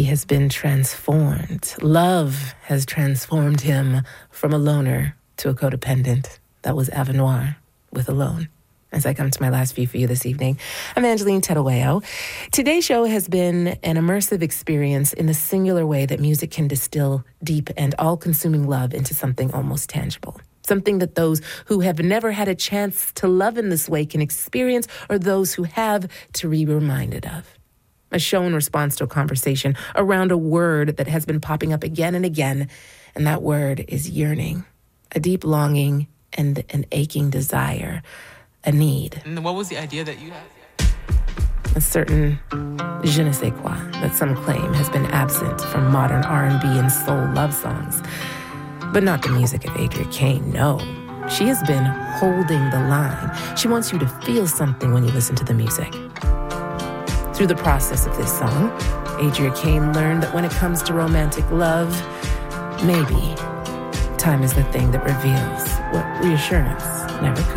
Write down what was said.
has been transformed. Love has transformed him from a loner to a codependent. That was Avenoir with Alone. As I come to my last view for you this evening, I'm Angeline Tedaweo. Today's show has been an immersive experience in the singular way that music can distill deep and all-consuming love into something almost tangible. Something that those who have never had a chance to love in this way can experience, or those who have to be reminded of. A show in response to a conversation around a word that has been popping up again and again, and that word is yearning. A deep longing and an aching desire. A need. And what was the idea that you had? A certain je ne sais quoi that some claim has been absent from modern R&B and soul love songs. But not the music of Adria Kane, no. She has been holding the line. She wants you to feel something when you listen to the music. Through the process of this song, Adria Kane learned that when it comes to romantic love, maybe time is the thing that reveals what reassurance never could.